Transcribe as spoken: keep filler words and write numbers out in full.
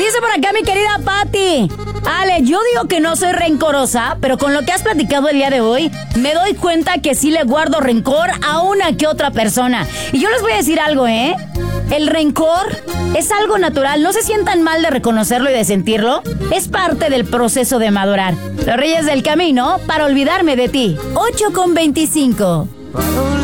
Dice por acá mi querida Patti. Ale, yo digo que no soy rencorosa, pero con lo que has platicado el día de hoy, me doy cuenta que sí le guardo rencor a una que otra persona. Y yo les voy a decir algo, ¿eh? El rencor es algo natural. No se sientan mal de reconocerlo y de sentirlo. Es parte del proceso de madurar. Los Reyes del Camino, para olvidarme de ti. ocho con veinticinco.